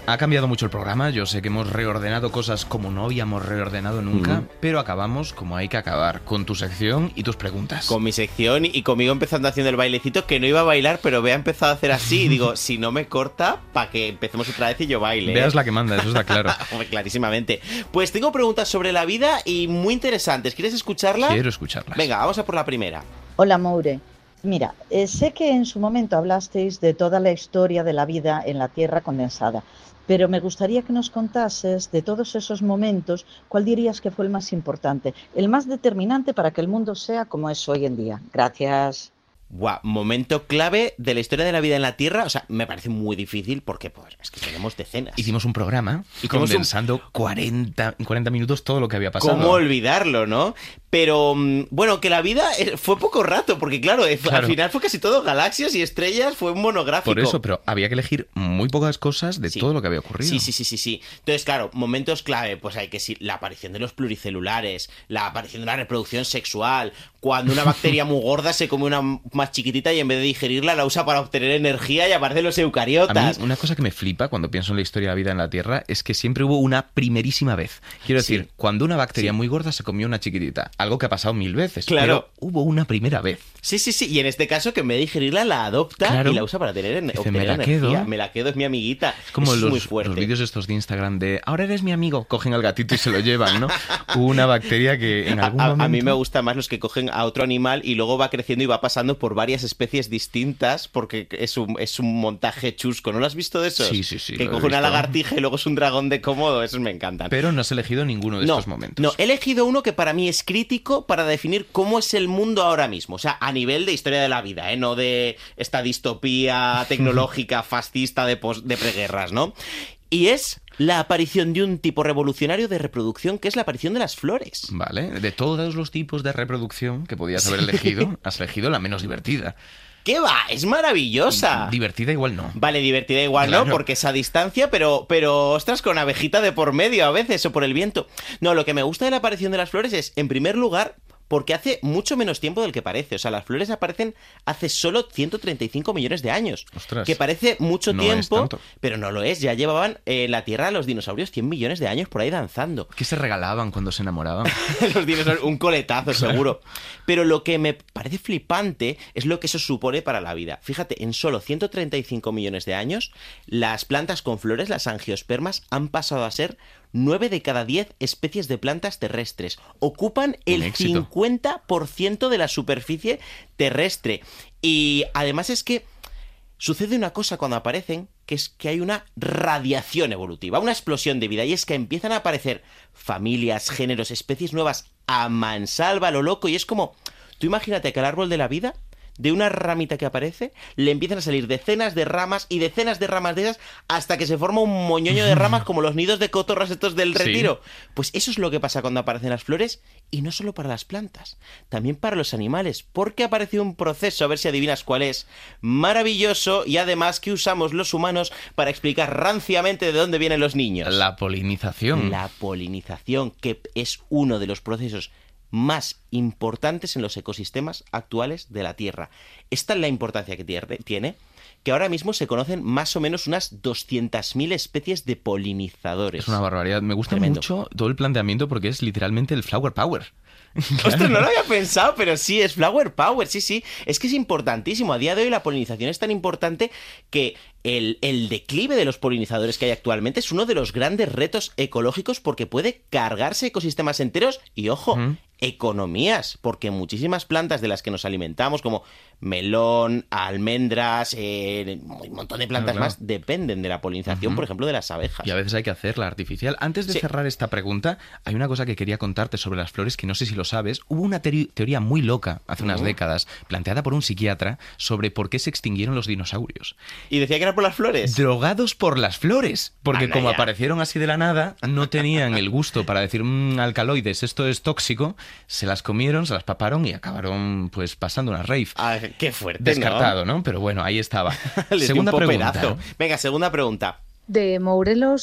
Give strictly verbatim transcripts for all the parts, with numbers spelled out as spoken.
Ha cambiado mucho el programa, yo sé que hemos reordenado cosas como no habíamos reordenado nunca, uh-huh. pero acabamos como hay que acabar, con tu sección y tus preguntas. Con mi sección y conmigo empezando haciendo el bailecito, que no iba a bailar, pero Bea ha empezado a hacer así y digo, si no me corta, para que empecemos otra vez y yo baile. Bea ¿eh? es la que manda, eso está claro. Clarísimamente. Pues tengo preguntas sobre la vida y muy interesantes. ¿Quieres escucharlas? Quiero escucharlas. Venga, vamos a por la primera. Hola, Moure. Mira, eh, sé que en su momento hablasteis de toda la historia de la vida en la Tierra condensada, pero me gustaría que nos contases de todos esos momentos, ¿cuál dirías que fue el más importante, el más determinante para que el mundo sea como es hoy en día? Gracias. Guau, momento clave de la historia de la vida en la Tierra. O sea, me parece muy difícil porque pues, es que tenemos decenas. Hicimos un programa Hicimos condensando un... cuarenta, cuarenta minutos todo lo que había pasado. ¿Cómo olvidarlo, no? Pero, bueno, que la vida fue poco rato, porque claro, claro, al final fue casi todo galaxias y estrellas, fue un monográfico. Por eso, pero había que elegir muy pocas cosas de sí. todo lo que había ocurrido. Sí, sí, sí, sí, sí. Entonces, claro, momentos clave, pues hay que sí, la aparición de los pluricelulares, la aparición de la reproducción sexual, cuando una bacteria muy gorda se come una más chiquitita y en vez de digerirla la usa para obtener energía y aparecen los eucariotas. A mí, una cosa que me flipa cuando pienso en la historia de la vida en la Tierra es que siempre hubo una primerísima vez. Quiero decir, sí. cuando una bacteria sí. muy gorda se comió una chiquitita, algo que ha pasado mil veces, claro. pero hubo una primera vez. Sí, sí, sí, y en este caso que en vez de digerirla la adopta claro. y la usa para tener, en, Dice, obtener me la energía. Quedo. Me la quedo, es mi amiguita. Es como es los, muy fuerte. los vídeos estos de Instagram de ahora eres mi amigo, cogen al gatito y se lo llevan, ¿no? Hubo una bacteria que en algún a, momento... A mí me gusta más los que cogen a otro animal y luego va creciendo y va pasando por varias especies distintas porque es un, es un montaje chusco. ¿No lo has visto de esos? Sí, sí, sí. Que coge una lagartija y luego es un dragón de Komodo. Esos me encantan. Pero no has elegido ninguno de no, estos momentos. No, he elegido uno que para mí es crítico para definir cómo es el mundo ahora mismo. O sea, a nivel de historia de la vida, ¿eh? No de esta distopía tecnológica fascista de, pos, de preguerras, ¿no? Y es la aparición de un tipo revolucionario de reproducción, que es la aparición de las flores. Vale, de todos los tipos de reproducción que podías haber elegido, has elegido la menos divertida. ¿Qué va? Es maravillosa. Divertida igual no. Vale, divertida igual claro. no, porque es a distancia, pero, pero ostras, con abejita de por medio a veces, o por el viento. No, lo que me gusta de la aparición de las flores es, en primer lugar... porque hace mucho menos tiempo del que parece. O sea, las flores aparecen hace solo ciento treinta y cinco millones de años. Ostras, que parece mucho no tiempo, pero no lo es. Ya llevaban en eh, la Tierra los dinosaurios cien millones de años por ahí danzando. ¿Qué se regalaban cuando se enamoraban? Los dinosaurios, un coletazo, claro. seguro. Pero lo que me parece flipante es lo que eso supone para la vida. Fíjate, en solo ciento treinta y cinco millones de años, las plantas con flores, las angiospermas, han pasado a ser nueve de cada diez especies de plantas terrestres. Ocupan el cincuenta por ciento de la superficie terrestre. Y además es que sucede una cosa cuando aparecen, que es que hay una radiación evolutiva, una explosión de vida. Y es que empiezan a aparecer familias, géneros, especies nuevas a mansalva, a lo loco. Y es como, tú imagínate que el árbol de la vida... de una ramita que aparece, le empiezan a salir decenas de ramas y decenas de ramas de esas hasta que se forma un moñoño de ramas como los nidos de cotorras estos del retiro. Sí. Pues eso es lo que pasa cuando aparecen las flores y no solo para las plantas, también para los animales, porque aparece un proceso, a ver si adivinas cuál es, maravilloso y además que usamos los humanos para explicar ranciamente de dónde vienen los niños. La polinización. La polinización, que es uno de los procesos más importantes en los ecosistemas actuales de la Tierra. Esta es la importancia que tiene, que ahora mismo se conocen más o menos unas doscientas mil especies de polinizadores. Es una barbaridad. Me gusta Tremendo. mucho todo el planteamiento porque es literalmente el flower power. Ostras, claro. No lo había pensado, pero sí, es flower power, sí, sí. Es que es importantísimo. A día de hoy la polinización es tan importante que el, el declive de los polinizadores que hay actualmente es uno de los grandes retos ecológicos porque puede cargarse ecosistemas enteros y, ojo, uh-huh. economías, porque muchísimas plantas de las que nos alimentamos, como melón, almendras, eh, un montón de plantas claro, claro. más, dependen de la polinización, uh-huh. por ejemplo, de las abejas. Y a veces hay que hacerla artificial. Antes de sí. cerrar esta pregunta, hay una cosa que quería contarte sobre las flores que no sé si lo sabes. Hubo una teori- teoría muy loca hace unas uh-huh. décadas, planteada por un psiquiatra, sobre por qué se extinguieron los dinosaurios. ¿Y decía que era por las flores? Drogados por las flores, porque Anda como ya. aparecieron así de la nada, no tenían el gusto para decir mmm, alcaloides, esto es tóxico, se las comieron, se las paparon y acabaron pues pasando una rave. Ah, qué fuerte, Descartado, ¿no? ¿no? Pero bueno, ahí estaba. Les Segunda di un pregunta. Venga, segunda pregunta. De Morelos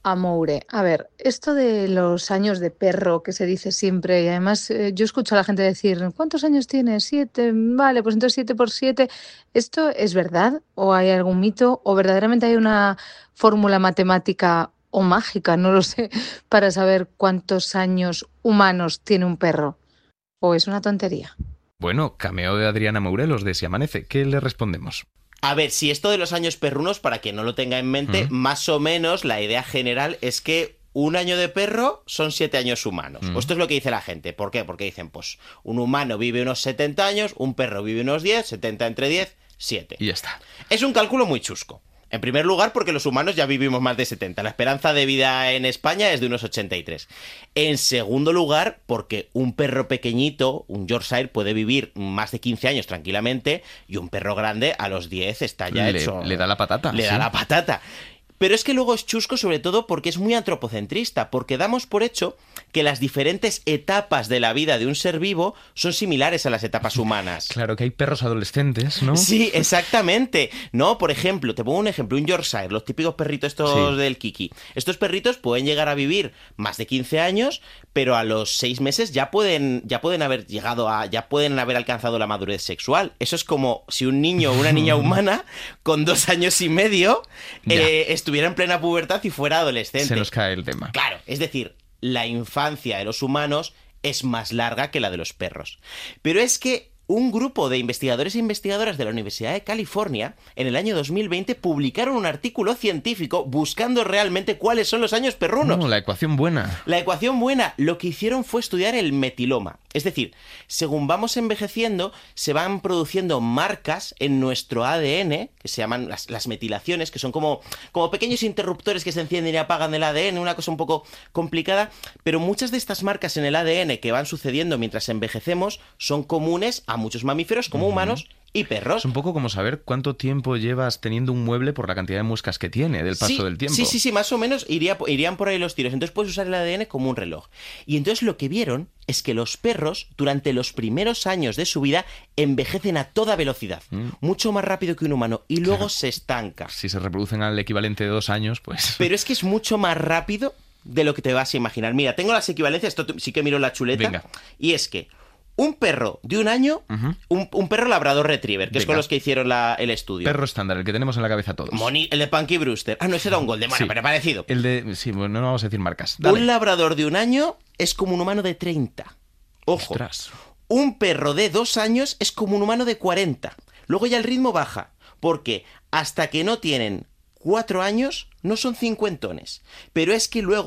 Amoure. A ver, esto de los años de perro que se dice siempre, y además eh, yo escucho a la gente decir, ¿cuántos años tienes? Siete. Vale, pues entonces siete por siete. ¿Esto es verdad? ¿O hay algún mito? ¿O verdaderamente hay una fórmula matemática o mágica, no lo sé, para saber cuántos años humanos tiene un perro? ¿O es una tontería? Bueno, cameo de Adriana Mourelos de Si Amanece. ¿Qué le respondemos? A ver, si esto de los años perrunos, para quien no lo tenga en mente, Mm. más o menos la idea general es que un año de perro son siete años humanos. Mm. O esto es lo que dice la gente. ¿Por qué? Porque dicen, pues, un humano vive unos setenta años, un perro vive unos diez, setenta entre diez, siete. Y ya está. Es un cálculo muy chusco. En primer lugar, porque los humanos ya vivimos más de setenta. La esperanza de vida en España es de unos ochenta y tres. En segundo lugar, porque un perro pequeñito, un Yorkshire, puede vivir más de quince años tranquilamente y un perro grande a los diez está ya Le- hecho... le da la patata, Le sí. da la patata. Pero es que luego es chusco sobre todo porque es muy antropocentrista, porque damos por hecho que las diferentes etapas de la vida de un ser vivo son similares a las etapas humanas. Claro que hay perros adolescentes, ¿no? Sí, exactamente. No, por ejemplo, te pongo un ejemplo, un Yorkshire, los típicos perritos estos Sí. del Kiki. Estos perritos pueden llegar a vivir más de quince años, pero a los seis meses ya pueden, ya pueden haber llegado a, ya pueden haber alcanzado la madurez sexual. Eso es como si un niño o una niña humana con dos años y medio Ya. eh, estuviera en plena pubertad y fuera adolescente. Se nos cae el tema. Claro, es decir, la infancia de los humanos es más larga que la de los perros. Pero es que un grupo de investigadores e investigadoras de la Universidad de California en el año dos mil veinte publicaron un artículo científico buscando realmente cuáles son los años perrunos. No, la ecuación buena. La ecuación buena, lo que hicieron fue estudiar el metiloma. Es decir, según vamos envejeciendo, se van produciendo marcas en nuestro A D N, que se llaman las, las metilaciones, que son como, como pequeños interruptores que se encienden y apagan del A D N, una cosa un poco complicada, pero muchas de estas marcas en el A D N que van sucediendo mientras envejecemos son comunes a muchos mamíferos como humanos y perros. Es un poco como saber cuánto tiempo llevas teniendo un mueble por la cantidad de muescas que tiene del paso Sí, del tiempo. Sí, sí, sí, más o menos iría, irían por ahí los tiros. Entonces puedes usar el A D N como un reloj. Y entonces lo que vieron es que los perros, durante los primeros años de su vida, envejecen a toda velocidad. Mm. Mucho más rápido que un humano. Y luego Claro. se estanca. Si se reproducen al equivalente de dos años, pues... Pero es que es mucho más rápido de lo que te vas a imaginar. Mira, tengo las equivalencias, esto sí que miro la chuleta. Venga. Y es que un perro de un año, Ujú. un, un perro labrador retriever, que es con Venga. los que hicieron la- el estudio. Perro estándar, el que tenemos en la cabeza todos. Moni- el de Punky Brewster. Ah, no, ese era un golden, bueno, Sí. pero parecido. El de... Sí, bueno, no vamos a decir marcas. Dale. Un labrador de un año es como un humano de treinta. Ojo. Ostras. Un perro de dos años es como un humano de cuarenta. Luego ya el ritmo baja, porque hasta que no tienen cuatro años no son cincuentones. Pero es que luego